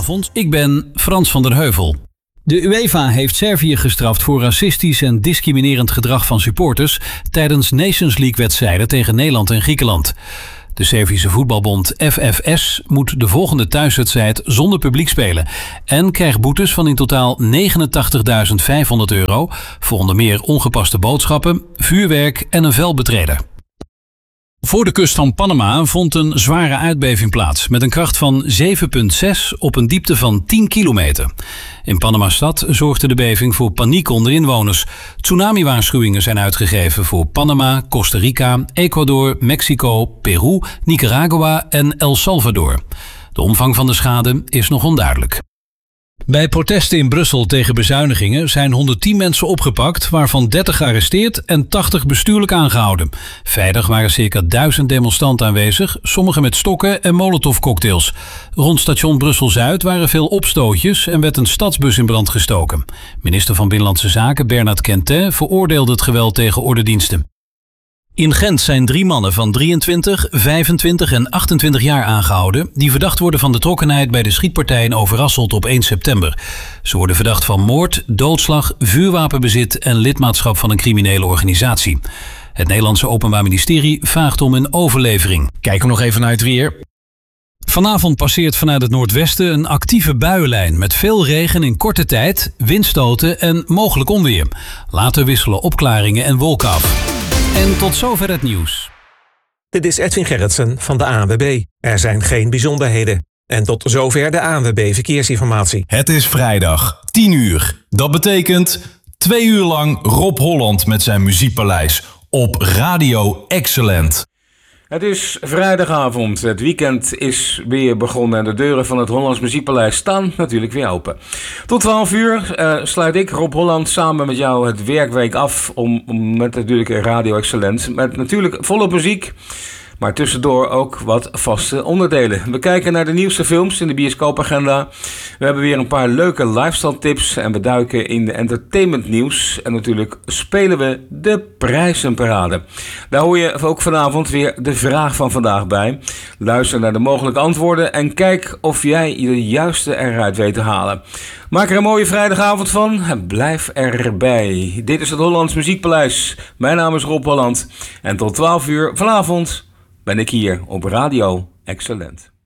Goedenavond, ik ben Frans van der Heuvel. De UEFA heeft Servië gestraft voor racistisch en discriminerend gedrag van supporters tijdens Nations League-wedstrijden tegen Nederland en Griekenland. De Servische voetbalbond FFS moet de volgende thuiswedstrijd zonder publiek spelen en krijgt boetes van in totaal €89.500 voor onder meer ongepaste boodschappen, vuurwerk en een veldbetreder. Voor de kust van Panama vond een zware aardbeving plaats met een kracht van 7,6 op een diepte van 10 kilometer. In Panama-stad zorgde de beving voor paniek onder inwoners. Tsunami-waarschuwingen zijn uitgegeven voor Panama, Costa Rica, Ecuador, Mexico, Peru, Nicaragua en El Salvador. De omvang van de schade is nog onduidelijk. Bij protesten in Brussel tegen bezuinigingen zijn 110 mensen opgepakt, waarvan 30 gearresteerd en 80 bestuurlijk aangehouden. Vrijdag waren circa 1000 demonstranten aanwezig, sommigen met stokken en molotovcocktails. Rond station Brussel-Zuid waren veel opstootjes en werd een stadsbus in brand gestoken. Minister van Binnenlandse Zaken Bernard Quentin veroordeelde het geweld tegen ordediensten. In Gent zijn 3 mannen van 23, 25 en 28 jaar aangehouden die verdacht worden van betrokkenheid bij de schietpartij in Overasselt op 1 september. Ze worden verdacht van moord, doodslag, vuurwapenbezit en lidmaatschap van een criminele organisatie. Het Nederlandse Openbaar Ministerie vraagt om een overlevering. Kijken we nog even naar het weer. Vanavond passeert vanuit het noordwesten een actieve buienlijn met veel regen in korte tijd, windstoten en mogelijk onweer. Later wisselen opklaringen en wolken af. En tot zover het nieuws. Dit is Edwin Gerritsen van de ANWB. Er zijn geen bijzonderheden. En tot zover de ANWB Verkeersinformatie. Het is vrijdag, 10 uur. Dat betekent 2 uur lang Rob Holland met zijn Muziekpaleis op Radio Excellent. Het is vrijdagavond, het weekend is weer begonnen en de deuren van het Hollands Muziekpaleis staan natuurlijk weer open. Tot 12 uur sluit ik, Rob Holland, samen met jou het werkweek af met natuurlijk Radio Excellent. Met natuurlijk volop muziek, maar tussendoor ook wat vaste onderdelen. We kijken naar de nieuwste films in de bioscoopagenda. We hebben weer een paar leuke lifestyle tips en we duiken in de entertainment nieuws. En natuurlijk spelen we de prijzenparade. Daar hoor je ook vanavond weer de vraag van vandaag bij. Luister naar de mogelijke antwoorden en kijk of jij de juiste eruit weet te halen. Maak er een mooie vrijdagavond van en blijf erbij. Dit is het Hollands Muziekpaleis. Mijn naam is Rob Holland en tot 12 uur vanavond ben ik hier op Radio Excellent.